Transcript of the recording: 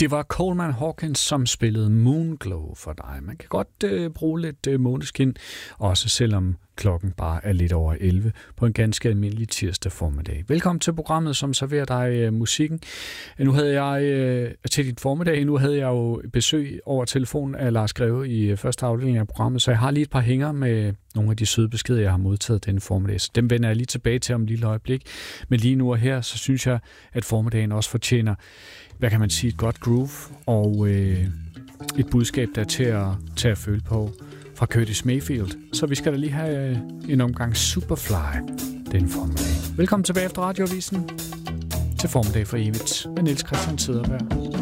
Det var Coleman Hawkins, som spillede Moonglow for dig. Man kan godt bruge lidt måneskin, også selvom klokken bare er lidt over 11 på en ganske almindelig tirsdag formiddag. Velkommen til programmet, som serverer dig musikken. Nu havde jeg til dit formiddag, nu havde jeg jo besøg over telefonen af Lars Greve i første afdeling af programmet, så jeg har lige et par hænger med nogle af de søde beskeder, jeg har modtaget denne formiddag. Så dem vender jeg lige tilbage til om et lille øjeblik. Men lige nu og her, så synes jeg, at formiddagen også fortjener, hvad kan man sige, et godt groove og et budskab, der er til at føle på fra Curtis Mayfield. Så vi skal da lige have en omgang Superfly den formiddag. Velkommen tilbage efter Radioavisen til Formiddag for evigt med Niels Christian Cederberg.